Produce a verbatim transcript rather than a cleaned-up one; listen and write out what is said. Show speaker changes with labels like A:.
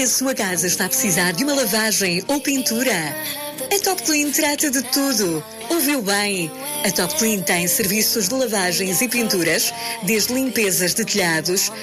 A: A sua casa está a precisar de uma lavagem ou pintura? A Top Clean trata de tudo. Ouviu bem? A Top Clean tem serviços de lavagens e pinturas, desde limpezas de telhados,